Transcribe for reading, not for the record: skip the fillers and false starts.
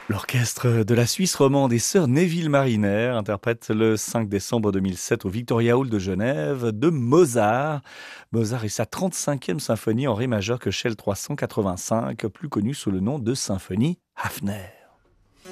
L'orchestre de la Suisse romande et sœurs Neville-Mariner interprète le 5 décembre 2007 au Victoria Hall de Genève de Mozart. Mozart et sa 35e symphonie en ré majeur que Shell 385, plus connue sous le nom de symphonie Hafner.